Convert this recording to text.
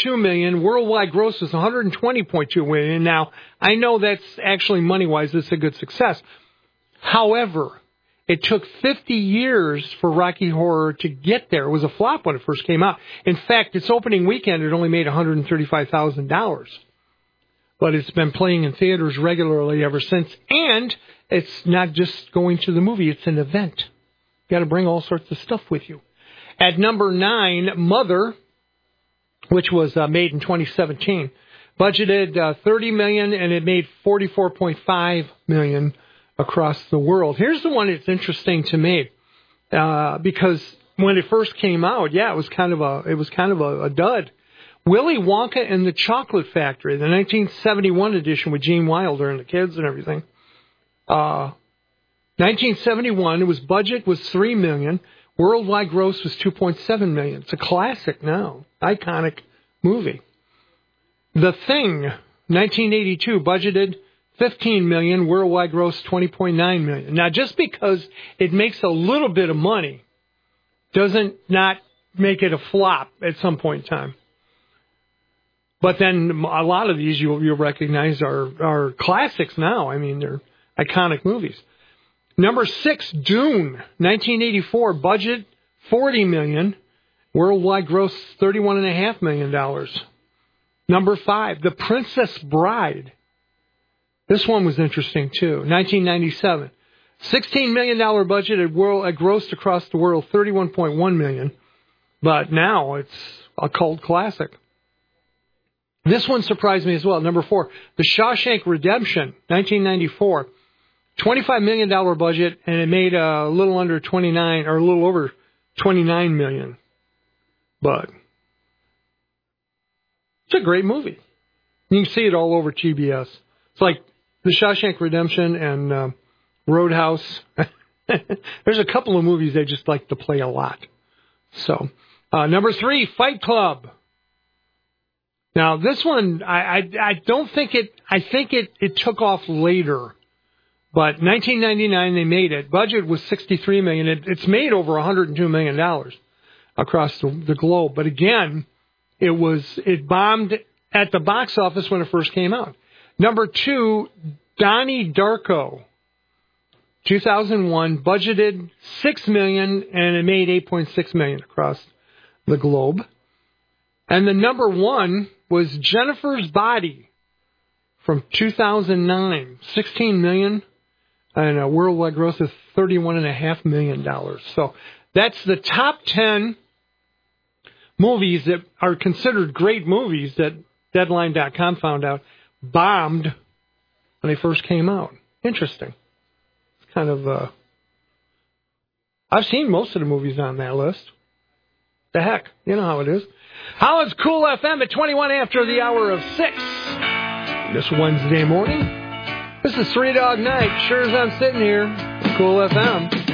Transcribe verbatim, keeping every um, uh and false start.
two million dollars. Worldwide gross was one hundred twenty point two million dollars. Now, I know that's actually money-wise, it's a good success. However, it took fifty years for Rocky Horror to get there. It was a flop when it first came out. In fact, its opening weekend, it only made one hundred thirty-five thousand dollars. But it's been playing in theaters regularly ever since. And it's not just going to the movie, it's an event. You got to bring all sorts of stuff with you. At number nine, Mother, which was uh, made in twenty seventeen, budgeted uh, thirty million dollars and it made forty-four point five million dollars across the world. Here's the one that's interesting to me, uh, because when it first came out, yeah, it was kind of a it was kind of a, a dud. Willy Wonka and the Chocolate Factory, the nineteen seventy-one edition with Gene Wilder and the kids and everything. Uh, nineteen seventy-one, it was budget was three million dollars. Worldwide gross was two point seven million dollars. It's a classic now, iconic movie. The Thing, nineteen eighty-two, budgeted fifteen million dollars, worldwide gross twenty point nine million dollars. Now, just because it makes a little bit of money doesn't not make it a flop at some point in time. But then a lot of these you'll, you'll recognize are, are classics now. I mean, they're iconic movies. Number six, Dune, nineteen eighty-four, budget forty million dollars, worldwide gross thirty-one point five million dollars. Number five, The Princess Bride. This one was interesting, too. nineteen ninety-seven. sixteen million dollars budget at, world, at grossed across the world, thirty-one point one million dollars. But now it's a cult classic. This one surprised me as well. Number four, The Shawshank Redemption, nineteen ninety-four. twenty-five million dollars budget, and it made a little under twenty-nine, or a little over twenty-nine million dollars. But it's a great movie. You can see it all over T B S. It's like The Shawshank Redemption and uh, Roadhouse. There's a couple of movies they just like to play a lot. So, uh, number three, Fight Club. Now, this one, I, I, I don't think it, I think it, it took off later. But nineteen ninety-nine, they made it. Budget was sixty-three million dollars. It, it's made over one hundred two million dollars across the, the globe. But again, it was, it bombed at the box office when it first came out. Number two, Donnie Darko, two thousand one, budgeted six million dollars, and it made eight point six million dollars across the globe. And the number one was Jennifer's Body from two thousand nine, sixteen million dollars, and a worldwide gross of thirty-one point five million dollars. So that's the top ten movies that are considered great movies that Deadline dot com found out bombed when they first came out. Interesting. It's kind of, uh, I've seen most of the movies on that list. The heck, you know how it is. Holland's Cool F M at twenty-one after the hour of six this Wednesday morning. This is Three Dog Night. Sure as I'm sitting here, Cool F M.